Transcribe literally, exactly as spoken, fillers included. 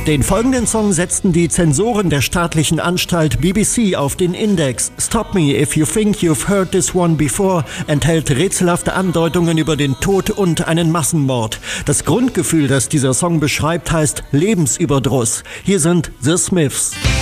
Den folgenden Song setzten die Zensoren der staatlichen Anstalt B B C auf den Index. Stop Me If You Think You've Heard This One Before enthält rätselhafte Andeutungen über den Tod und einen Massenmord. Das Grundgefühl, das dieser Song beschreibt, heißt Lebensüberdruss. Hier sind The Smiths.